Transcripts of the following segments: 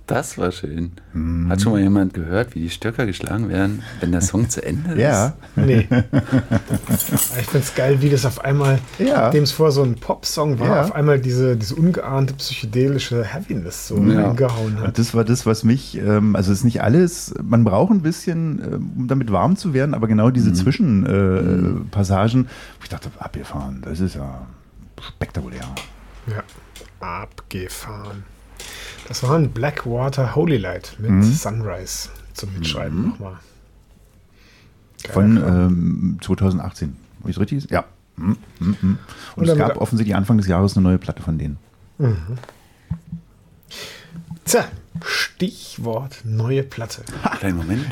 Das war schön. Hat schon mal jemand gehört, wie die Stöcker geschlagen werden, wenn der Song zu Ende ist? Ja. Nee. Ich find's geil, wie das auf einmal, nachdem es vorher so ein Pop-Song war, auf einmal diese ungeahnte psychedelische Heaviness so hingehauen hat. Das war das, was mich, also es ist nicht alles, man braucht ein bisschen, um damit warm zu werden, aber genau diese Zwischenpassagen, wo ich dachte, abgefahren, das ist ja spektakulär. Ja, abgefahren. Das war ein Blackwater Holy Light mit Sunrise zum Mitschreiben nochmal. Von 2018. Habe ich es richtig? Ja. Und es gab offensichtlich Anfang des Jahres eine neue Platte von denen. Tja, Stichwort neue Platte. Kleinen Moment.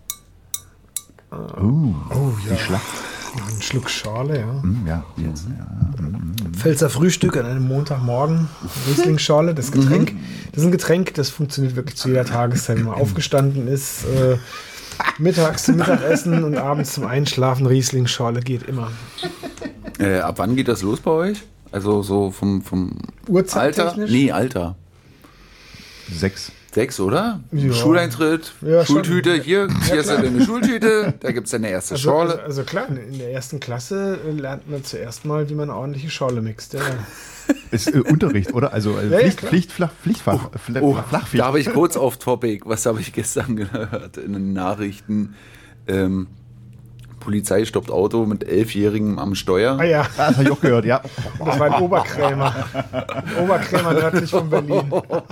Die Schlacht. Noch einen Schluck Schorle, ja. Pfälzer Frühstück an einem Montagmorgen. Riesling-Schorle, das Getränk. Das ist ein Getränk, das funktioniert wirklich zu jeder Tageszeit, wenn man aufgestanden ist. Mittags zum Mittagessen und abends zum Einschlafen. Riesling-Schorle geht immer. Ab wann geht das los bei euch? Also so vom Alter? Nee, Alter. 6, oder? Ja. Schuleintritt, Ja, Schultüte, hier ist ja deine Schultüte, da gibt es deine erste Schorle. Also klar, in der ersten Klasse lernt man zuerst mal, wie man eine ordentliche Schorle mixt. Ja. Ist Unterricht, oder? Also Pflichtfach. Flachpflicht. Da habe ich kurz auf Topic, was habe ich gestern gehört in den Nachrichten? Polizei stoppt Auto mit 11-Jährigen am Steuer. Ah ja. Das habe ich auch gehört, ja. Das war ein Oberkrämer. Oberkrämer nördlich von Berlin.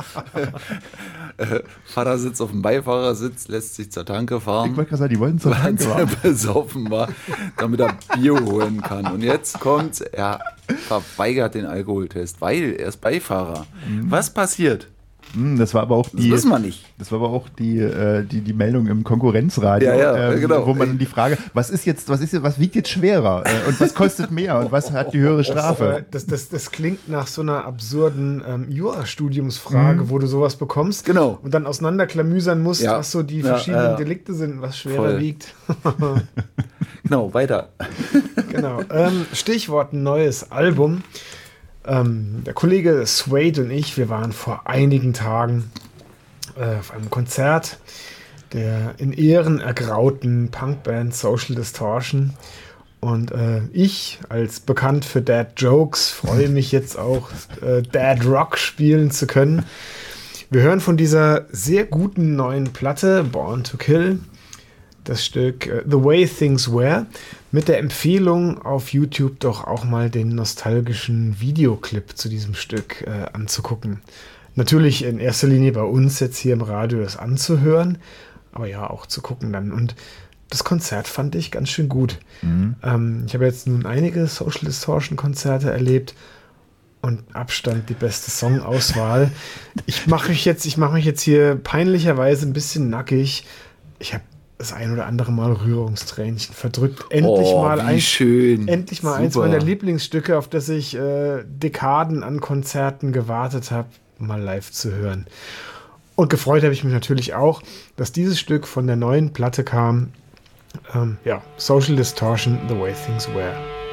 Vater sitzt auf dem Beifahrersitz, lässt sich zur Tanke fahren. Ich wollte gerade sagen, die wollten zur Tanke weil er besoffen war, damit er Bier holen kann. Und jetzt kommt, er verweigert den Alkoholtest, weil er ist Beifahrer. Was passiert? Das war aber auch das wissen wir nicht. Das war aber auch die Meldung im Konkurrenzradio, genau. Wo man die Frage, was wiegt jetzt schwerer und was kostet mehr und was hat die höhere Strafe? Das klingt nach so einer absurden Jurastudiumsfrage, wo du sowas bekommst und dann auseinanderklamüsern musst, was so die verschiedenen Delikte sind, was schwerer wiegt. Genau, weiter. Genau. Stichwort neues Album. Der Kollege Suede und ich, wir waren vor einigen Tagen auf einem Konzert der in Ehren ergrauten Punkband Social Distortion. Und ich, als bekannt für Dad Jokes, freue mich jetzt auch, Dad Rock spielen zu können. Wir hören von dieser sehr guten neuen Platte, Born to Kill, das Stück The Way Things Were, mit der Empfehlung auf YouTube doch auch mal den nostalgischen Videoclip zu diesem Stück anzugucken. Natürlich in erster Linie bei uns jetzt hier im Radio das anzuhören, aber ja auch zu gucken dann. Und das Konzert fand ich ganz schön gut. Ich habe jetzt nun einige Social Distortion Konzerte erlebt und Abstand die beste Songauswahl. Ich mache mich jetzt hier peinlicherweise ein bisschen nackig. Ich habe das ein oder andere Mal Rührungstränchen verdrückt. Endlich mal eins meiner Lieblingsstücke, auf das ich Dekaden an Konzerten gewartet habe, mal live zu hören. Und gefreut habe ich mich natürlich auch, dass dieses Stück von der neuen Platte kam. Social Distortion, The Way Things Were.